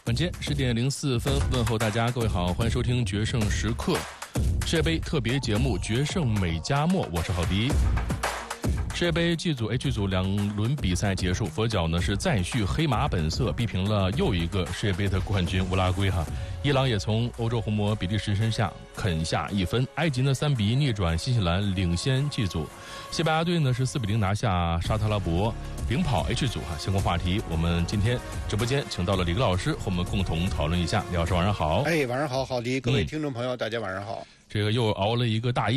晚间10点04分，问候大家，各位好，欢迎收听决胜时刻世界杯特别节目《决胜美加墨》，我是郝迪。世界杯 G 组 H 组2轮比赛结束，佛脚呢是再续黑马本色，逼平了又一个世界杯的冠军乌拉圭哈。伊朗也从欧洲红魔比利时身下啃下1分，埃及呢3比1逆转新西兰，领先 G 组。西班牙队呢是4比0拿下沙特阿拉伯，领跑 H 组哈。相关话题，我们今天直播间请到了李格老师和我们共同讨论一下。李老师晚上好。 晚上好，郝迪，各位听众朋友，大家晚上好。 这个又熬了一个大夜。